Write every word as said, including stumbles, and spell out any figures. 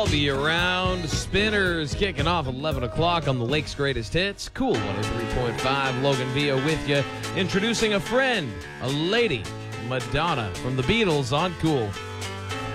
All the around spinners kicking off eleven o'clock on the Lake's Greatest Hits. Cool one oh three point five. Logan Villa with you. Introducing a friend, a lady, Madonna from the Beatles on Cool.